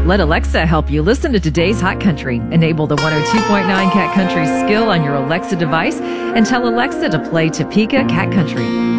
Let Alexa help you listen to today's Hot Country. Enable the 102.9 Cat Country skill on your Alexa device and tell Alexa to play Topeka Cat Country.